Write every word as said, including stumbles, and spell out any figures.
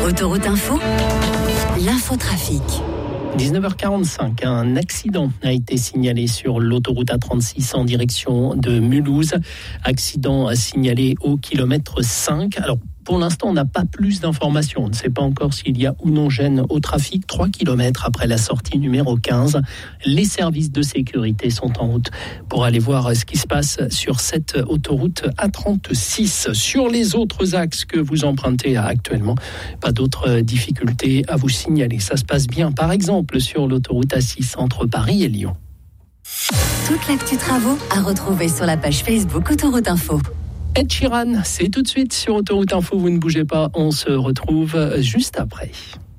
Autoroute Info, l'infotrafic. dix-neuf heures quarante-cinq, un accident a été signalé sur l'autoroute A trente-six en direction de Mulhouse. Accident signalé au kilomètre cinq. Alors, pour l'instant, on n'a pas plus d'informations. On ne sait pas encore s'il y a ou non gêne au trafic. trois kilomètres après la sortie numéro quinze, les services de sécurité sont en route pour aller voir ce qui se passe sur cette autoroute A trente-six. Sur les autres axes que vous empruntez actuellement, pas d'autres difficultés à vous signaler. Ça se passe bien, par exemple, sur l'autoroute A six entre Paris et Lyon. Toute l'actu travaux à retrouver sur la page Facebook Autoroute Info. Ed Sheeran, c'est tout de suite sur Autoroute Info. Vous ne bougez pas, on se retrouve juste après.